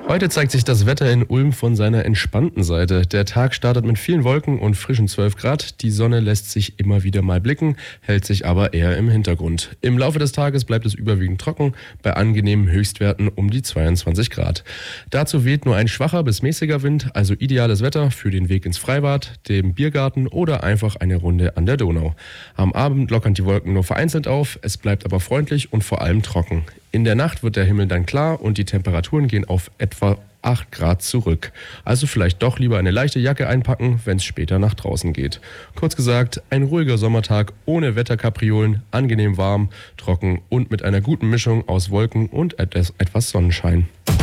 Heute zeigt sich das Wetter in Ulm von seiner entspannten Seite. Der Tag startet mit vielen Wolken und frischen 12 Grad. Die Sonne lässt sich immer wieder mal blicken, hält sich aber eher im Hintergrund. Im Laufe des Tages bleibt es überwiegend trocken, bei angenehmen Höchstwerten um die 22 Grad. Dazu weht nur ein schwacher bis mäßiger Wind, also ideales Wetter für den Weg ins Freibad, den Biergarten oder einfach eine Runde an der Donau. Am Abend lockern die Wolken nur vereinzelt auf, es bleibt aber freundlich und vor allem trocken. In der Nacht wird der Himmel dann klar und die Temperaturen gehen auf etwa 8 Grad zurück. Also vielleicht doch lieber eine leichte Jacke einpacken, wenn es später nach draußen geht. Kurz gesagt, ein ruhiger Sommertag ohne Wetterkapriolen, angenehm warm, trocken und mit einer guten Mischung aus Wolken und etwas Sonnenschein.